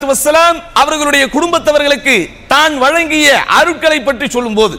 வஸலாம் அவர்களுடைய குடும்பத்தவர்களுக்கு தான் வழங்கிய அருட்களை பற்றி சொல்லும்போது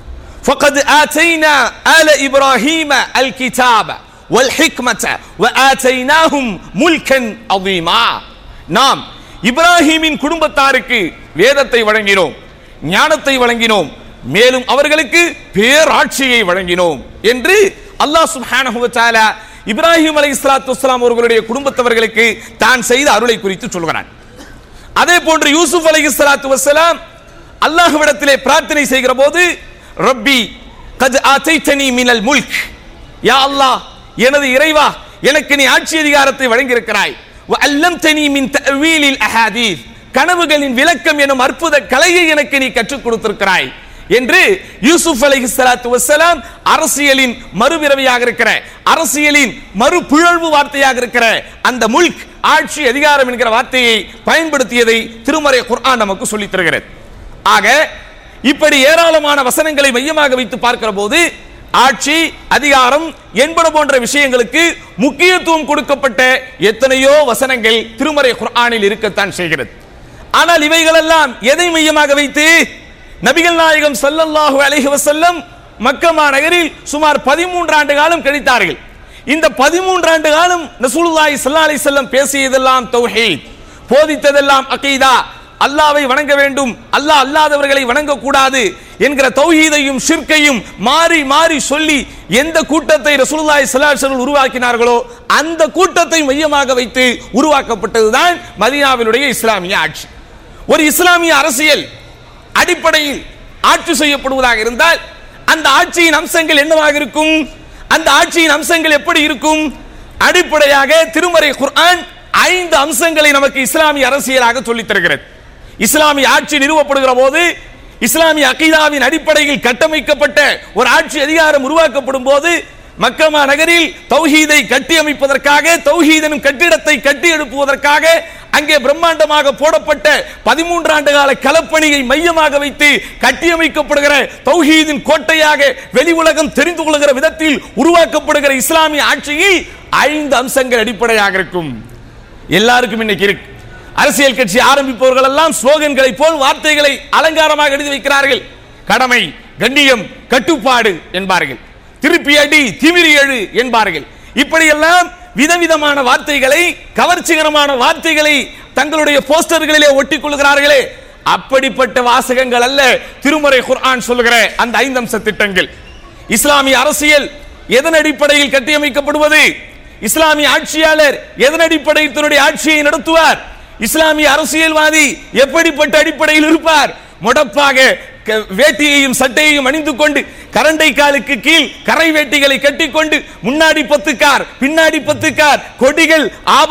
ஃபகத் ஆதைனா ஆல இப்ராஹீம அல் கிதாப வல் ஹிக்மத வ ஆதைனாஹும் முல்கன் அதீமா. நாம் இப்ராஹீமின் குடும்பத்தாருக்கு வேதத்தை வழங்கினோம், ஞானத்தை வழங்கினோம், மேலும் அவர்களுக்கு பேராட்சியை வழங்கினோம் என்று அல்லாஹ் சுப்ஹானஹு வ தஆலா இப்ராஹிம் அலைஹிஸ்ஸலாத்து வஸ்ஸலாம் அவர்களுடைய குடும்பத்தவர்களுக்கு தான் செய்த அருளை குறித்து சொல்கிறான். அதே போன்று யூசுப் அலைஹிஸ்ஸலாத்து வஸ்ஸலாம் அல்லாஹ்விடத்திலே பிரார்த்தனை செய்கிற போது ரப்பி கத் ஆதைதனி மினல் முல்க், யா அல்லாஹ் எனது இறைவா எனக்கு நீ ஆட்சி அதிகாரத்தை வழங்கி இருக்கிறாய், வ அல்லம்தனி மின் தஅவீலில் அஹாதீஸ், கனவுகளின் விளக்கம் எனும் அற்புத கலையை எனக்கு நீ கற்றுக் கொடுத்திருக்கிறாய் என்று யூசுப் அலைஹிஸ்ஸலாத்து வஸ்ஸலாம் அரசியலின் மறுபிறவியாக இருக்கிற, அரசியலின் மறுபிழழ்வு வார்த்தையாக இருக்கிற அந்த முல்க் ஆட்சி அதிகாரம் என்கிற வார்த்தையை பயன்படுத்தியதை திருமறை குர்ஆன் நமக்கு சொல்லித் தருகிறது. ஆக இப்படி ஏராளமான வசனங்களை மையமாக வைத்து பார்க்கிற போது ஆட்சி அதிகாரம் என்பன போன்ற விஷயங்களுக்கு முக்கியத்துவம் கொடுக்கப்பட்ட எத்தனையோ வசனங்கள் திருமறை குர்ஆனில் இருக்கத்தான் செய்கிறது. ஆனால் இவைகளெல்லாம் எதை மையமாக வைத்து? நபிகள் நாயகம் ஸல்லல்லாஹு அலைஹி வஸல்லம் மக்கா நகரில் சுமார் 13 ஆண்டு காலம் கழித்தார்கள். இந்த 13 ஆண்டு காலம் ரசூலுல்லாஹி ஸல்லல்லாஹு அலைஹி வஸல்லம் பேசியதெல்லாம் தௌஹீத், போதித்ததெல்லாம் அகீதா, அல்லாஹ்வை வணங்க வேண்டும், அல்லாஹ் அல்லாதவர்களை வணங்கக்கூடாது என்கிற தௌஹீதையும் ஷிர்கையும் மாறி மாறி சொல்லி எந்த கூட்டத்தை ரசூலுல்லாஹி ஸல்லல்லாஹு அலைஹி வஸல்லம் உருவாக்கினார்களோ அந்த கூட்டத்தை மையமாக வைத்து உருவாக்கப்பட்டதுதான் மதீனாவினுடைய இஸ்லாமிய ஆட்சி. ஒரு இஸ்லாமிய அரசியல் அடிப்படையில் ஆட்சி செய்யப்படுவதாக இருந்தால் அந்த ஆட்சியின் அம்சங்கள் என்னவாக இருக்கும்? அந்த ஆட்சியின் அம்சங்கள் எப்படி இருக்கும்? அடிப்படையாக திருமறை குர்ஆன் 5 அம்சங்களை நமக்கு இஸ்லாமிய அரசியலாக சொல்லித் தருகிறது. இஸ்லாமிய ஆட்சி நிறுவப்படுகிற போது இஸ்லாமிய அகீதாவின் அடிப்படையில் கட்டமைக்கப்பட்ட ஒரு ஆட்சி அதிகாரம் உருவாக்கப்படும் போது மக்கா நகரில் தௌஹீதை கட்டி அமைப்பதற்காக, தௌஹீதின் கட்டிடத்தை கட்டி எழுப்புவதற்காக அங்கே பிரம்மாண்டமாக போடப்பட்ட 13 ஆண்டு கால களப்பணியை மையமாக வைத்து கட்டியமைக்கப்படுகிற தௌஹீதின் கோட்டையாக வெளி உலகம் தெரிந்து கொள்கிற விதத்தில் உருவாக்கப்படுகிற இஸ்லாமிய ஆட்சியில் 5 அம்சங்கள் அடிப்படையாக இருக்கும். எல்லாருக்கும் இன்னைக்கு இருக்கு. அரசியல் கட்சி ஆரம்பிப்பவர்கள் எல்லாம் ஸ்லோகன்களை போல் வார்த்தைகளை அலங்காரமாக எழுதி வைக்கிறார்கள். கடமை, கண்ணியம், கட்டுப்பாடு என்பார்கள், திருப்பி அடி, திமிரி எழு என்பார்கள். இப்படியெல்லாம் விதவிதமான வார்த்தைகளை, கவர்ச்சிகரமான வார்த்தைகளை தங்களுடைய போஸ்டர்களிலே ஒட்டிக் கொள்கிறார்களே, அப்படிப்பட்ட வாசகங்கள் அல்ல திருமறை குர்ஆன் சொல்லுகிற அந்த 5 அம்ச திட்டங்கள். இஸ்லாமிய அரசியல் எதன் அடிப்படையில் கட்டியமைக்கப்படுவது? இஸ்லாமிய ஆட்சியாளர் எதன் அடிப்படையில் தன்னுடைய ஆட்சியை நடத்துவார்? இஸ்லாமிய அரசியல்வாதி எப்படிப்பட்ட அடிப்படையில் இருப்பார்? முடப்பாக வேட்டியையும் சட்டையையும் அணிந்து கொண்டு கரண்டை காலுக்கு கீழ் கரை வேட்டிகளை கட்டிக்கொண்டு முன்னாடி 10 கார், பின்னாடி 10 கார், கொடிகள்,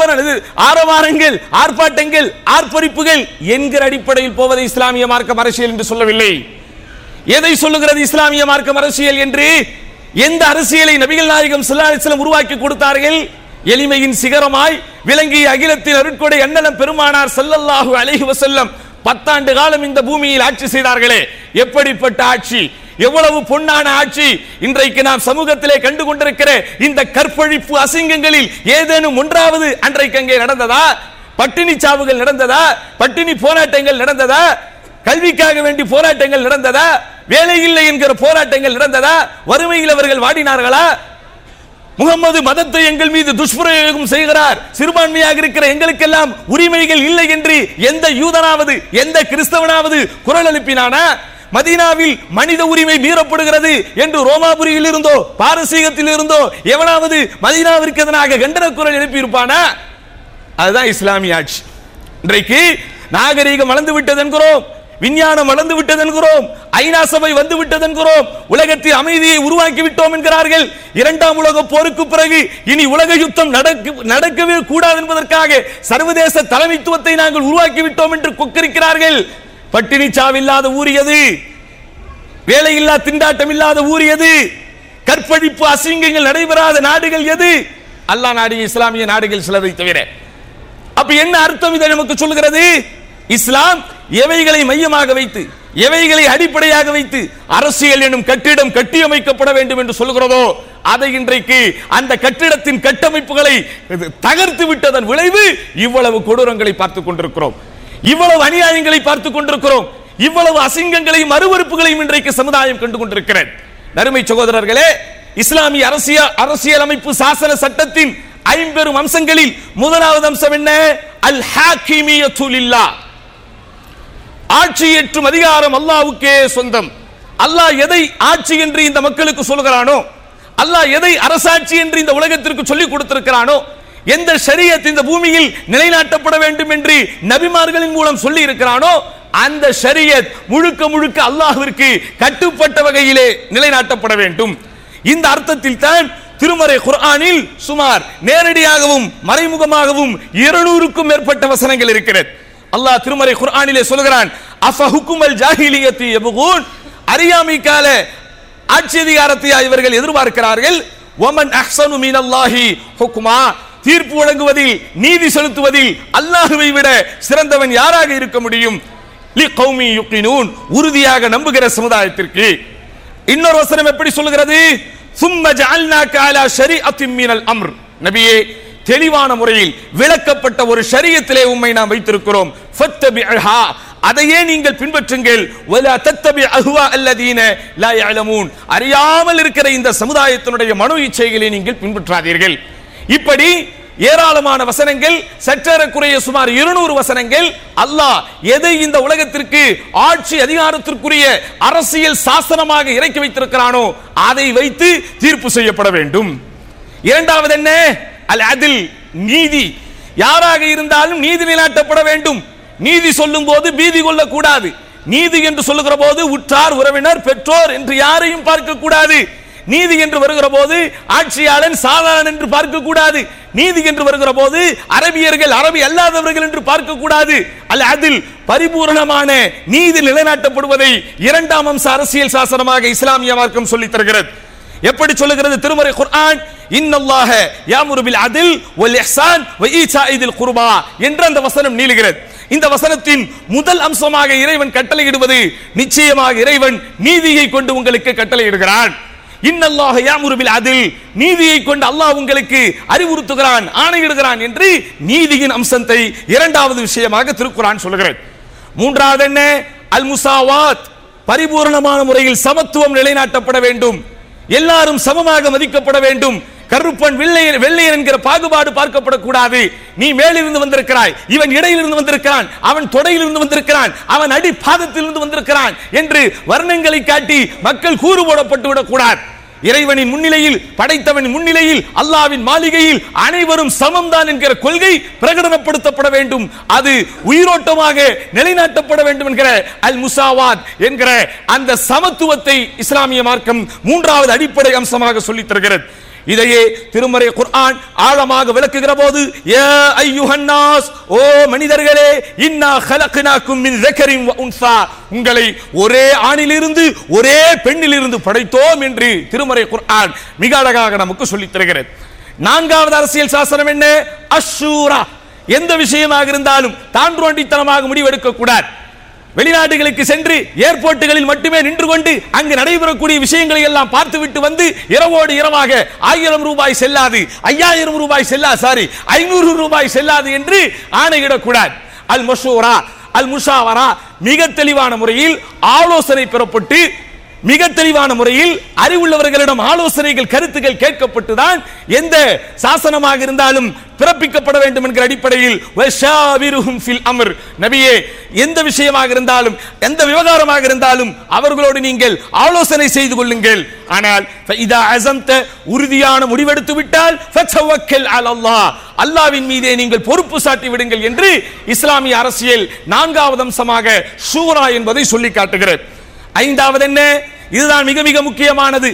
ஆரவாரங்கள், ஆர்ப்பாட்டங்கள், ஆர்ப்பரிப்புகள் என்கிற அடிப்படையில் போவதை இஸ்லாமிய மார்க்கம் அரசியல் என்று சொல்லவில்லை. எதை சொல்லுகிறது இஸ்லாமிய மார்க்கம் அரசியல் என்று? எந்த அரசியலை நபிகள் நாயகம் ஸல்லல்லாஹு அலைஹி வஸல்லம் உருவாக்கி கொடுத்தார்கள்? எளிமையின் சிகரமாய் விளங்கிய அகிலத்தின் அருட்கொடை அண்ணலம் பெருமானார் ஸல்லல்லாஹு அலைஹி வஸல்லம் 10 ஆண்டு காலம் இந்த பூமியில் ஆட்சி செய்தார்களே, எப்படிப்பட்ட ஆட்சி, எவ்வளவு பொன்னான ஆட்சி! இன்றைக்கு நாம் சமூகத்திலே கண்டு கொண்டிருக்கிற இந்த கற்பழிப்பு அசிங்கங்களில் ஏதேனும் ஒன்றாவது அன்றைக்கு அங்கே நடந்ததா? பட்டினி சாவுகள் நடந்ததா? பட்டினி போராட்டங்கள் நடந்ததா? கல்விக்காக வேண்டி போராட்டங்கள் நடந்ததா? வேலை இல்லை என்கிற போராட்டங்கள் நடந்ததா? வறுமையில் அவர்கள் வாடினார்களா? முகமது மதத்தை எங்கள் மீது துஷ்பிரயோகம் செய்கிறார், சிறுபான்மையாக இருக்கிற எங்களுக்கெல்லாம் உரிமைகள் இல்லை என்று எந்த யூதனாவது எந்த கிறிஸ்தவனாவது குரல் எழுப்பினானா? மதீனாவில் மனித உரிமை மீறப்படுகிறது என்று ரோமாபுரியில் இருந்தோ பாரசீகத்தில் இருந்தோ எவனாவது மதீனாவிற்கு எதிராக கண்டன குரல் எழுப்பி இருப்பானா? அதுதான் இஸ்லாமிய ஆட்சி. இன்றைக்கு நாகரீகம் வளர்ந்து விட்டது என்கிறோம், விஞ்ஞானம் வளர்ந்து விட்டது என்கிறோம், ஐநா சபை வந்து விட்டது என்கிறோம், உலகத்தில் அமைதியை உருவாக்கி விட்டோம் என்கிறார்கள். 2ஆம் உலக போருக்கு பிறகு இனி உலக யுத்தம் நடக்கவே கூடாது என்பதற்காக சர்வதேச தலைமைத்துவத்தை நாங்கள் உருவாக்கி விட்டோம் என்று கொக்கரிக்கிறார்கள். பட்டினி சாவில்லாத ஊர் எது? வேலையில்லா திண்டாட்டம் இல்லாத ஊர் எது? கற்பழிப்பு அசிங்கங்கள் நடைபெறாத நாடுகள் எது? அல்லாஹ் நாடு இஸ்லாமிய நாடுகள் சிலதை தவிர. அப்ப என்ன அர்த்தம் இதை நமக்கு சொல்கிறது? இஸ்லாம் எவைகளை மையமாக வைத்து, எவைகளை அடிப்படையாக வைத்து அரசியல் எனும் கட்டிடம் கட்டியமைக்கப்பட வேண்டும் என்று சொல்கிறதோ அதை இன்றைக்கு அந்த கட்டிடத்தின் கட்டமைப்புகளை தகர்த்து விட்டதன் விளைவு இவ்வளவு கொடூரங்களை பார்த்துக் கொண்டிருக்கிறோம். இவ்வளவு அநியாயங்களை பார்த்துக் கொண்டிருக்கிறோம். இவ்வளவு அசிங்கங்களையும் அருவருப்புகளையும் இன்றைக்கு சமுதாயம் கண்டு கொண்டிருக்கிறது. நறுமை சகோதரர்களே, இஸ்லாமிய அரசியல் அமைப்பு சாசன சட்டத்தின் ஐம்பெரும் அம்சங்களில் முதலாவது அம்சம் என்ன? அல் ஹாக்கிமியத்து லில்லாஹ். ஆட்சி ஏற்றும் அதிகாரம் அல்லாஹ்வுக்கே சொந்தம். அல்லாஹ் எதை ஆட்சி என்று இந்த மக்களுக்கு சொல்கிறானோ, அல்லாஹ் எதை அரசாட்சி என்று இந்த உலகத்திற்கு சொல்லிக் கொடுத்திருக்கிறானோ, எந்த ஷரியத் இந்த பூமியில் நிலைநாட்டப்பட வேண்டும் என்று நபிமார்களின் மூலம் சொல்லி இருக்கிறானோ, அந்த ஷரியத் முழுக்க முழுக்க அல்லாஹ்விற்கு கட்டுப்பட்ட வகையிலே நிலைநாட்டப்பட வேண்டும். இந்த அர்த்தத்தில் தான் திருமறை குர்ஆனில் சுமார் நேரடியாகவும் மறைமுகமாகவும் 200க்கும் மேற்பட்ட வசனங்கள் இருக்கிறது. அல்லாஹ் திருமறை குர்ஆனிலே சொல்கிறான், அஃபஹுக்குமல் ஜாஹிலியத்தி யபூன், அறியாமை கால ஆட்சி அதிகாரத்தை இவர்கள் எதிர்பார்க்கிறார்கள். வமன் அஹ்ஸனு மினல்லாஹி ஹுக்மா, தீர்ப்பு வழங்குவதில் நீதி செலுத்துவதில் அல்லாஹ்வை விட சிறந்தவன் யாராக இருக்க முடியும்? லிகௌமி யுகினூன், உறுதியாக நம்புகிற சமுதாயத்திற்கு. இன்னொரு வசனம் எப்படி சொல்கிறது? சும்ம ஜஅல்னாக அலா ஷரீஅத்தின் மினல் அம்ர், நபியே தெளிவான முறையில் விளக்கப்பட்ட ஒரு ஷரியத்திலே உம்மை நாம் வைத்திருக்கிறோம். ஃபத்தபிஹா, அதையே நீங்கள் பின்பற்றுங்கள். வலா தத்தபி அஹ்வா அல்லதீன லா யஅலமூன், அறியாமல் இருக்கிற இந்த சமுதாயத்தினுடைய மனோ இச்சைகளை நீங்கள் பின்பற்றாதீர்கள். இப்படி ஏராளமான வசனங்கள், சற்றேறக்குறைய சுமார் 200 வசனங்கள் அல்லாஹ் எதை இந்த உலகத்திற்கு ஆட்சி அதிகாரத்திற்குரிய அரசியல் சாசனமாக இறக்கி வைத்திருக்கிறானோ அதை வைத்து தீர்ப்பு செய்யப்பட வேண்டும். இரண்டாவது என்ன? அல் அதில், நீதி. யாராக இருந்தாலும் நீதி நிலைநாட்டப்பட வேண்டும். நீதி சொல்லும் போது பீதி கொள்ளக்கூடாது. நீதி என்று சொல்லுகிற போது உற்றார் உறவினர் பெற்றோர் என்று யாரையும் பார்க்க கூடாது. நீதி என்று வருகிற போது ஆட்சியாளன் சாதாரண என்று பார்க்க கூடாது. நீதி என்று வருகிற போது அரபியர்கள் அரபி அல்லாதவர்கள் என்று பார்க்க கூடாது. அல்ல, அதில் பரிபூர்ணமான நீதி நிலைநாட்டப்படுவதை இரண்டாம் அம்ச அரசியல் சாசனமாக இஸ்லாமிய மார்க்கம் சொல்லித் தருகிறது. எப்படி சொல்லுகிறது திருமறை குர்ஆன்? இன்னல்லாஹ யாமுரு பில் அத்ல் வல் இஹ்சான் வ ஈசாஇதில் குர்பா என்ற அந்த வசனம் நீளுகிறது. இந்த வசனத்தின் முதல் அம்சமாக இறைவன் கட்டளையிடுவது, நிச்சயமாக இறைவன் நீதியை கொண்டு உங்களுக்கு கட்டளையிடுகிறான். இன்னல்லாஹ யாமுரு பில் அத்ல், நீதியை கொண்டு அல்லாஹ் உங்களுக்கு அறிவுறுத்துகிறான், ஆணையிடுகிறான் என்று நீதியின் அம்சத்தை இரண்டாவது விஷயமாக திருக்குர்ஆன் சொல்கிறது. மூன்றாவது என்ன? அல் முசாவாத், பரிபூர்ணமான முறையில் சமத்துவம் நிலைநாட்டப்பட வேண்டும். எல்லாரும் சமமாக மதிக்கப்பட வேண்டும். கருப்பன் வெள்ளையன் என்கிற பாகுபாடு பார்க்கப்படக்கூடாது. நீ மேலிருந்து வந்திருக்கிறாய், இவன் இடையிலிருந்து வந்திருக்கிறான், அவன் தொடையிலிருந்து வந்திருக்கிறான், அவன் அடி பாதத்திலிருந்து வந்திருக்கிறான் என்று வர்ணங்களை காட்டி மக்கள் கூறு போடப்பட்டு விடக்கூடாது. இறைவனின் முன்னிலையில், படைத்தவனின் முன்னிலையில், அல்லாஹ்வின் மாளிகையில் அனைவரும் சமம்தான் என்கிற கொள்கை பிரகடனப்படுத்தப்பட வேண்டும். அது உயிரோட்டமாக நிலைநாட்டப்பட வேண்டும் என்கிற அல் முசாவாத் என்கிற அந்த சமத்துவத்தை இஸ்லாமிய மார்க்கம் மூன்றாவது அடிப்படை அம்சமாக சொல்லித் தருகிறது. இதையே திருமறை குர்ஆன் ஆழமாக விளக்குகிற போது, யா அய்யுஹன் நாஸ், ஓ மனிதர்களே, இன்னா ஹலக்னாக்கும் மின் ஸக்கரின் வ உன்ஸா, உங்களை ஒரே ஆணிலிருந்து ஒரே பெண்ணிலிருந்து படைத்தோம் என்று திருமறை குர்ஆன் மிக அழகாக நமக்கு சொல்லித் தருகிறது. நான்காவது அரசியல் சாசனம் என்ன? அஷ்ஷூரா. எந்த விஷயமாக இருந்தாலும் தாண்டோண்டித்தனமாக முடிவெடுக்க கூடாது. வெளிநாடுகளுக்கு சென்று ஏர்போர்ட்டுகளில் மட்டுமே நின்று கொண்டு அங்கு நடைபெறக்கூடிய விஷயங்களை எல்லாம் பார்த்துவிட்டு வந்து இரவோடு இரவாக 1000 ரூபாய் செல்லாது, 5000 ரூபாய் செல்லாது, 500 ரூபாய் செல்லாது என்று ஆணையிடக்கூடாது. அல் மஷூரா, அல் முஷாவரா, மிக தெளிவான முறையில் ஆலோசனை பெறப்பட்டு மிக தெளிவான முறையில் அறிவுள்ளவர்களிடம் ஆலோசனைகள் கருத்துக்கள் கேட்கப்பட்டுதான் எந்த சாசனமாக இருந்தாலும் பிறப்பிக்கப்பட வேண்டும் என்கிற அடிப்படையில் வஷாவிருஹும் ஃபில் அம்ர், நபியே எந்த விஷயமாக இருந்தாலும் எந்த விவகாரமாக இருந்தாலும் அவர்களோடு நீங்கள் ஆலோசனை செய்து கொள்ளுங்கள். ஆனால் ஃபஇதா அஸம்த, உறுதியான முடிவெடுத்து விட்டால் ஃபதவக்கல் அலல்லாஹ், அல்லாஹ்வின் மீதே நீங்கள் பொறுப்பு சாட்டி விடுங்கள் என்று இஸ்லாமிய அரசியல் நான்காவது அம்சமாக ஷூரா என்பதை சொல்லி காட்டுகிறது. ஐந்தாவது என்ன? இதுதான் மிக மிக முக்கியமானது.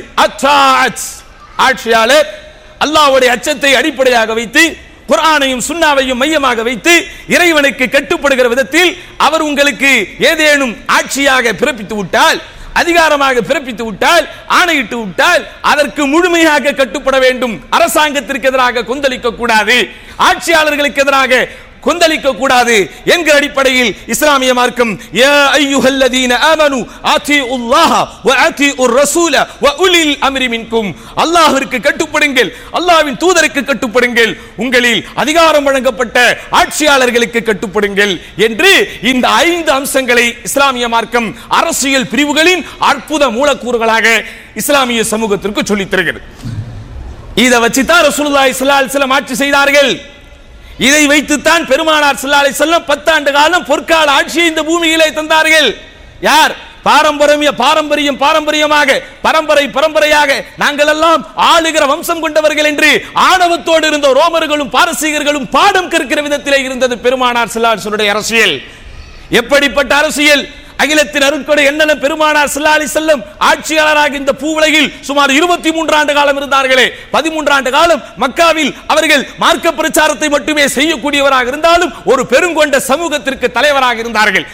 ஆட்சியாளர் அல்லாஹ்வுடைய அச்சத்தை அடிப்படையாக வைத்து குர்ஆனையும் சுன்னாவையும் மையமாக வைத்து இறைவனுக்கு கட்டுப்படுகிற விதத்தில் அவர் உங்களுக்கு ஏதேனும் ஆட்சியாக பிறப்பித்து விட்டால், அதிகாரமாக பிறப்பித்து விட்டால், ஆணையிட்டு விட்டால் அதற்கு முழுமையாக கட்டுப்பட வேண்டும். அரசாங்கத்திற்கு எதிராக கொந்தளிக்க கூடாது. ஆட்சியாளர்களுக்கு எதிராக கொந்தளிக்க கூடாது என்கிற அடிப்படையில் இஸ்லாமிய மார்க்கம் யா அய்யுஹல்லதீன ஆமனு ஆதிஉல்லாஹ வ ஆதிஉர் ரசூல வ உலில் அம்ரி மின்கும், அல்லாஹ்விற்கு கட்டுப்படுங்கள், அல்லாஹ்வின் தூதருக்கு கட்டுப்படுங்கள், உங்களில் அதிகாரம் வழங்கப்பட்ட ஆட்சியாளர்களுக்கு கட்டுப்படுங்கள் என்று இந்த 5 அம்சங்களை இஸ்லாமிய மார்க்கம் அரசியல் பிரிவுகளின் அற்புத மூலக்கூறுகளாக இஸ்லாமிய சமூகத்திற்கு சொல்லித் தருகிறது. இதை வச்சுதான் ரசூலுல்லாஹி ஸல்லல்லாஹு அலைஹி வஸல்லம் ஆட்சி செய்தார்கள். இதை வைத்துத்தான் பெருமானார் ஸல்லல்லாஹு அலைஹி வஸல்லம் 10 ஆண்டு காலம் பொற்கால ஆட்சியை இந்த பூமியிலே தந்தார்கள். யார்? பாரம்பரியமாக பரம்பரையாக நாங்கள் எல்லாம் ஆளுகிற வம்சம் கொண்டவர்கள் என்று ஆணவத்தோடு இருந்த ரோமர்களும் பாரசீகர்களும் பாடம் கற்கிற விதத்திலே இருந்தது பெருமானார் ஸல்லல்லாஹு அலைஹி வஸல்லம் அரசியல். எப்படிப்பட்ட அரசியல்? அகிலத்தின் அருட்கொடை என்னென்ன பெருமானார் ஸல்லல்லாஹு அலைஹி வஸல்லம் ஆட்சியாளராக இந்த பூவுலகில் சுமார் 23 ஆண்டு காலம் இருந்தார்களே, 13 ஆண்டு காலம் மக்காவில் அவர்கள் மார்க்க பிரச்சாரத்தை மட்டுமே செய்யக்கூடியவராக இருந்தாலும் ஒரு பெருங்கொண்ட சமூகத்திற்கு தலைவராக இருந்தார்கள்.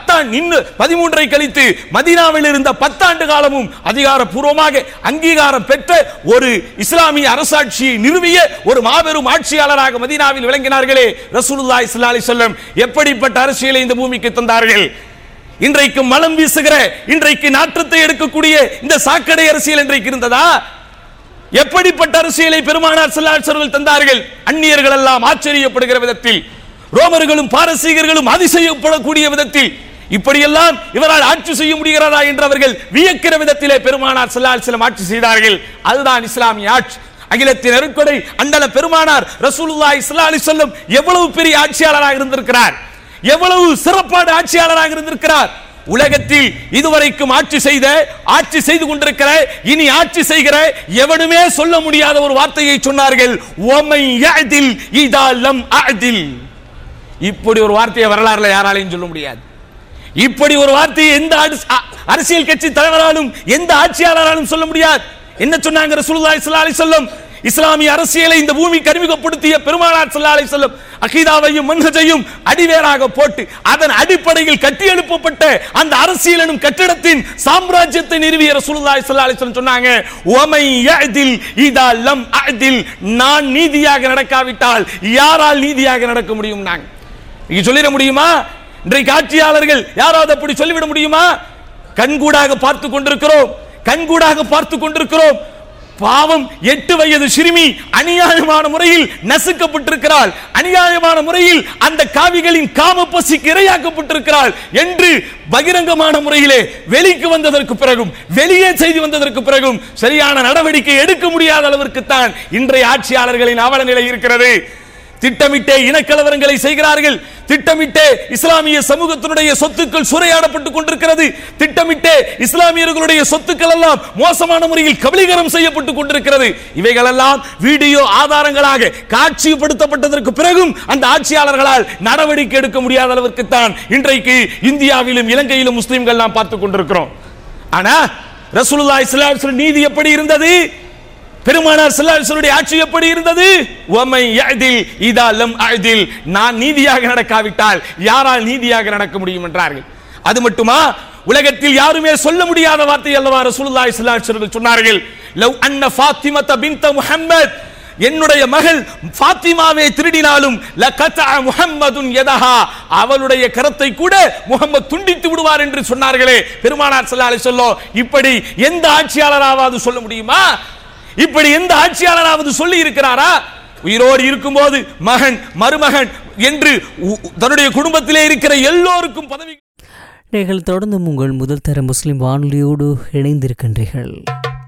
13 கழித்து மதீனாவில் இருந்த 10 ஆண்டு காலமும் அதிகாரப்பூர்வமாக அங்கீகாரம் பெற்ற ஒரு இஸ்லாமிய அரசாட்சியை நிறுவிய ஒரு மாபெரும் ஆட்சியாளராக மதீனாவில் விளங்கினார்களே ரசூலுல்லாஹி ஸல்லல்லாஹு அலைஹி வஸல்லம். எப்படிப்பட்ட அரசியலை இந்த பூமிக்கு தந்தார்கள்? இன்றைக்கு மலம் வீசுகிற, இன்றைக்கு நாற்றத்தை எடுக்கக்கூடிய இந்த சாக்கடை அரசியல் இன்றைக்கு இருந்ததா? எப்படிப்பட்ட அரசியலை பெருமானார் ஸல்லல்லாஹு அலைஹி வஸல்லம் தந்தார்கள்? அந்நியர்கள் எல்லாம் ஆச்சரியப்படுகிற விதத்தில், ரோமர்களும் பாரசீகர்களும் அதிசயப்படக்கூடிய விதத்தில், இப்படியெல்லாம் இவரால் ஆட்சி செய்ய முடிகிறதா என்று அவர்கள் வியக்கிற விதத்திலே பெருமானார் ஸல்லல்லாஹு அலைஹி வஸல்லம் ஆட்சி செய்தார்கள். அதுதான் இஸ்லாமிய ஆட்சி. அகிலத்தின் அருட்கொடை அண்டல பெருமானார் ரசூலுல்லாஹி ஸல்லல்லாஹு அலைஹி வஸல்லம் எவ்வளவு பெரிய ஆட்சியாளராக இருந்திருக்கிறார், எவ்வளவு சிறப்பான ஆட்சியாளராக இருந்திருக்கிறார். உலகத்தில் இதுவரைக்கும் ஆட்சி செய்து கொண்டிருக்கிற, இனி ஆட்சி செய்கிற எவனுமே சொல்ல முடியாத ஒரு வார்த்தையை சொன்னார்கள். வமை யஅதில் இதா லம் அஅதில். இப்படி ஒரு வார்த்தையை வரலாறுல யாராலையும் சொல்ல முடியாது. இப்படி ஒரு வார்த்தையை எந்த அரசியல் கட்சி தலைவராலும் எந்த ஆட்சியாளராலும் சொல்ல முடியாது. என்ன சொன்னாங்க ரசூலுல்லாஹி ஸல்லல்லாஹு அலைஹி வஸல்லம்? இஸ்லாமிய அரசியலை இந்த பூமிக்கு அறிமுகப்படுத்திய பெருமானார் ஸல்லல்லாஹு அலைஹி வஸல்லம் அகீதாவையும் மன்ஹஜையும் அடிவேராக போட்டு அதன் அடிப்படையில் கட்டி எழுப்பப்பட்ட அந்த அரசியல் எனும் கட்டிடத்தின் சாம்ராஜ்யத்தை நிறுவிய ரசூலுல்லாஹி ஸல்லல்லாஹு அலைஹி வஸல்லம் சொன்னாங்க, வமை யஅதில் இதா லம் அஅதில். நான் நீதியாக நடக்காவிட்டால் யாரால் நீதியாக நடக்க முடியும்? நாங்க நீங்க சொல்லிட முடியுமா? இன்றைக்கு ஆட்சியாளர்கள் யாராவது அப்படி சொல்லிவிட முடியுமா? கண்கூடாக பார்த்து கொண்டிருக்கிறோம். பாவம் 8 வயது சிறுமி அநியாயமான முறையில் நசுக்கப்பட்டிருக்கிறாள், அநியாயமான முறையில் அந்த காவிகளின் காம பசிக்கு இரையாக்கப்பட்டிருக்கிறாள் என்று பகிரங்கமான முறையிலே வெளிக்கு வந்ததற்கு பிறகும், வெளியே செய்தி வந்ததற்கு பிறகும் சரியான நடவடிக்கை எடுக்க முடியாத அளவிற்கு தான் இன்றைய ஆட்சியாளர்களின் அவல நிலை இருக்கிறது. திட்டமிட்டே இனக்கலவரங்களை செய்கிறார்கள். திட்டமிட்டே இஸ்லாமிய சமூகத்தினுடைய சொத்துக்கள் சூறையாடப்பட்டுக் கொண்டிருக்கிறது. திட்டமிட்டே இஸ்லாமியர்களுடைய சொத்துக்கள் எல்லாம் மோசமான முறையில் கபலீகரம் செய்யப்பட்டுக் கொண்டிருக்கிறது. இவைகளெல்லாம் வீடியோ ஆதாரங்களாக காட்சிப்படுத்தப்பட்டதற்கு பிறகும் அந்த ஆட்சியாளர்களால் நடவடிக்கை எடுக்க முடியாத அளவிற்கு தான் இன்றைக்கு இந்தியாவிலும் இலங்கையிலும் முஸ்லிம்கள் நாம் பார்த்துக் கொண்டிருக்கிறோம். ஆனா ரசூலுல்லாஹி ஸல்லல்லாஹு அலைஹி வஸல்லம் நீதி எப்படி இருந்தது? பெருமானார் ஸல்லல்லாஹு அலைஹி வஸல்லம் ஆட்சி எப்படி இருந்தது? வமை யஅதில் இதா லம் அஅதில். நான் நீதியாக நடக்காவிட்டால் யாரால் நீதியாக நடக்க முடியும் என்றார்கள். அது மட்டுமா, உலகத்தில் யாருமே சொல்ல முடியாத வார்த்தை அல்லவா ரசூலுல்லாஹி ஸல்லல்லாஹு அலைஹி வஸல்லம் சொன்னார்கள். லவ் அன்ன ஃபாத்திமத பின்த முஹம்மத், என்னுடைய மகள் ஃபாத்திமாவை திருடினாலும் லகதஅ முஹம்மதுன் யதஹா, அவளுடைய கரத்தை கூட முஹம்மது துண்டித்து விடுவார் என்று சொன்னார்களே பெருமானார் ஸல்லல்லாஹு அலைஹி வஸல்லம். இப்படி எந்த ஆட்சியாளராவது சொல்ல முடியுமா? இப்படி எந்த ஆட்சியாளராவது சொல்லி இருக்கிறாரா? உயிரோடு இருக்கும்போது மகன் மருமகன் என்று தன்னுடைய குடும்பத்திலே இருக்கிற எல்லோருக்கும் பதவி. நீங்கள் தொடர்ந்து உங்கள் முதல் தர முஸ்லிம் வானொலியோடு இணைந்திருக்கின்றீர்கள்.